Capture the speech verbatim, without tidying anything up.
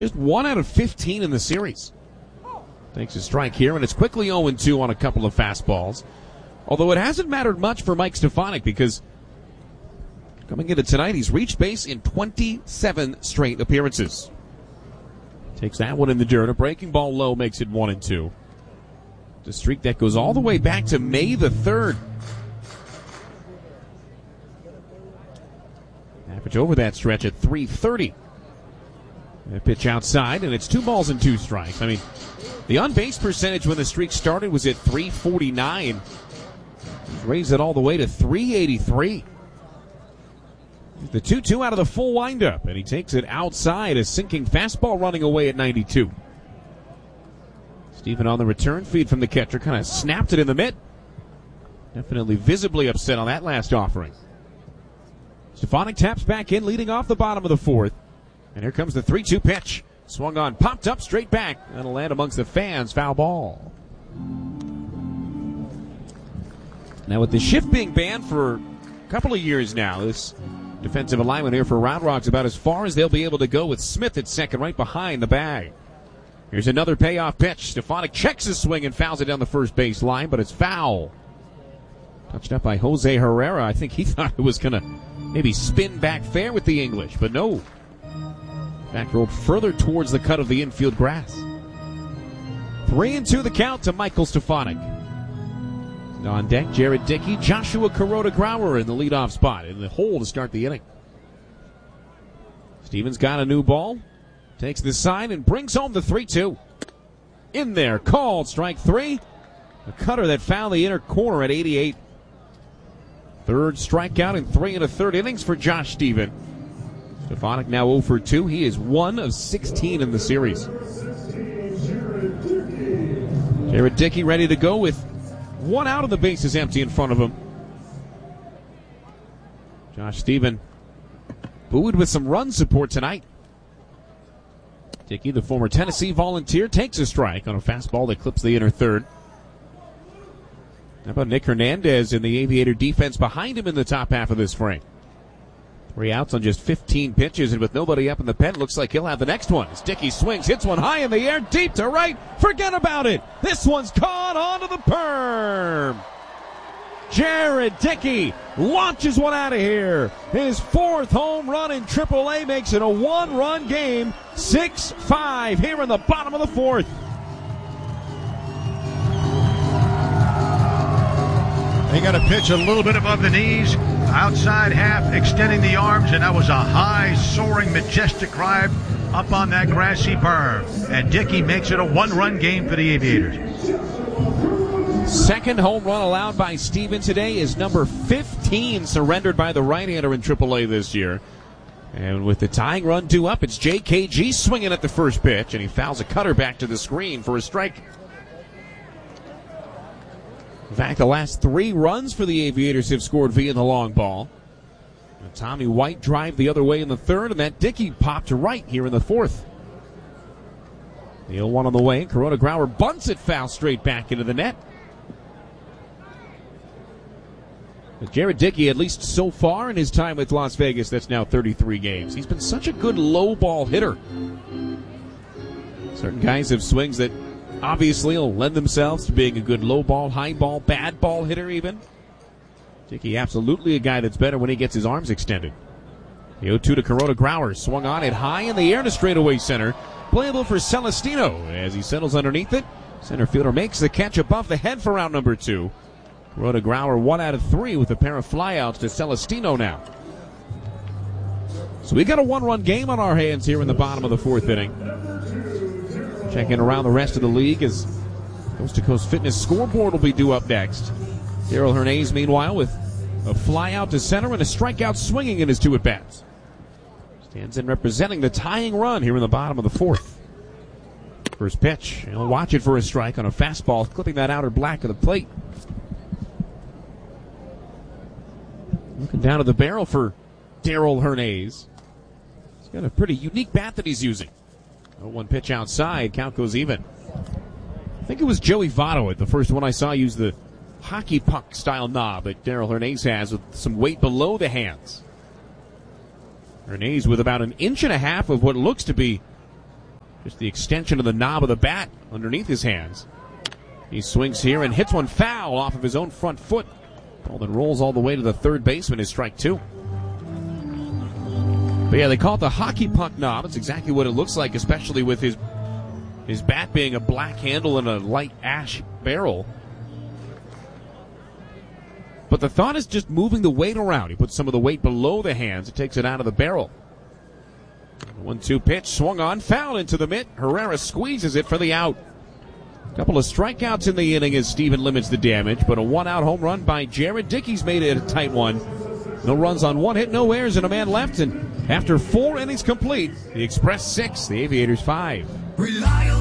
Just one out of fifteen in the series. Takes a strike here, and it's quickly oh and two on a couple of fastballs. Although it hasn't mattered much for Mike Stefanik because coming into tonight, he's reached base in twenty-seven straight appearances. Takes that one in the dirt. A breaking ball low makes it one and two. The streak that goes all the way back to May the third. Average over that stretch at three thirty. A pitch outside, and it's two balls and two strikes. I mean, the on-base percentage when the streak started was at three forty-nine. He's raised it all the way to three eighty-three. The two two out of the full windup, and he takes it outside. A sinking fastball running away at ninety-two. Steven on the return feed from the catcher, kind of snapped it in the mitt. Definitely visibly upset on that last offering. Stefanik taps back in, leading off the bottom of the fourth. And here comes the three two pitch. Swung on, popped up, straight back. That'll land amongst the fans. Foul ball. Now with the shift being banned for a couple of years now, this defensive alignment here for Round Rock's about as far as they'll be able to go with Smith at second right behind the bag. Here's another payoff pitch. Stefanik checks his swing and fouls it down the first base line, but it's foul. Touched up by Jose Herrera. I think he thought it was going to maybe spin back fair with the English, but no. Back rolled further towards the cut of the infield grass. Three and two the count to Michael Stefanik. On deck, Jared Dickey, Joshua Kuroda-Grauer in the leadoff spot in the hole to start the inning. Stevens got a new ball, takes the sign and brings home the three two. In there, called strike three. A cutter that found the inner corner at eighty-eight. Third strikeout in three and a third innings for Josh Steven. Stefanik now oh for two. He is one of sixteen in the series. Jared Dickey ready to go with one out of the bases empty in front of him. Josh Steven booed with some run support tonight. Dickey, the former Tennessee Volunteer, takes a strike on a fastball that clips the inner third. How about Nick Hernandez in the Aviator defense behind him in the top half of this frame? Three outs on just fifteen pitches, and with nobody up in the pen, looks like he'll have the next one. As Dickey swings, hits one high in the air, deep to right. Forget about it. This one's caught onto the perm. Jared Dickey launches one out of here. His fourth home run in triple A makes it a one-run game. six five here in the bottom of the fourth. They got a pitch a little bit above the knees, outside half, extending the arms, and that was a high, soaring, majestic drive up on that grassy berm. And Dickey makes it a one-run game for the Aviators. Second home run allowed by Steven today is number fifteen, surrendered by the right-hander in triple A this year. And with the tying run due up, it's J K G swinging at the first pitch, and he fouls a cutter back to the screen for a strike. In fact, the last three runs for the Aviators have scored via the long ball. And Tommy White drive the other way in the third, and that Dickey popped to right here in the fourth. The oh one on the way. Kuroda-Grauer bunts it foul straight back into the net. But Jared Dickey, at least so far in his time with Las Vegas, that's now thirty-three games. He's been such a good low ball hitter. Certain guys have swings that obviously will lend themselves to being a good low ball, high ball, bad ball hitter even. Dickey absolutely a guy that's better when he gets his arms extended. The oh two to Kuroda-Grauer, swung on it high in the air to straightaway center. Playable for Celestino as he settles underneath it. Center fielder makes the catch above the head for out number two. Kuroda-Grauer one out of three with a pair of flyouts to Celestino now. So we got a one-run game on our hands here in the bottom of the fourth inning. Checking around the rest of the league as Coast to Coast Fitness scoreboard will be due up next. Darrell Hernandez, meanwhile, with a fly out to center and a strikeout swinging in his two at-bats. Stands in representing the tying run here in the bottom of the fourth. First pitch. He'll watch it for a strike on a fastball, clipping that outer black of the plate. Looking down at the barrel for Darrell Hernandez. He's got a pretty unique bat that he's using. oh one pitch outside, count goes even. I think it was Joey Votto, the first one I saw use the hockey puck style knob that Darrell Hernandez has with some weight below the hands. Hernandez with about an inch and a half of what looks to be Just the extension of the knob of the bat underneath his hands. He swings here and hits one foul off of his own front foot. Ball then rolls all the way to the third baseman is strike two. But yeah, they call it the hockey puck knob. It's exactly what it looks like, especially with his his bat being a black handle and a light ash barrel. But the thought is just moving the weight around. He puts some of the weight below the hands. It takes it out of the barrel. one two pitch, swung on, foul into the mitt. Herrera squeezes it for the out. A couple of strikeouts in the inning as Steven limits the damage, but a one-out home run by Jared Dickey's made it a tight one. No runs on one hit, no errors, and a man left. And after four innings complete, the Express six, the Aviators five.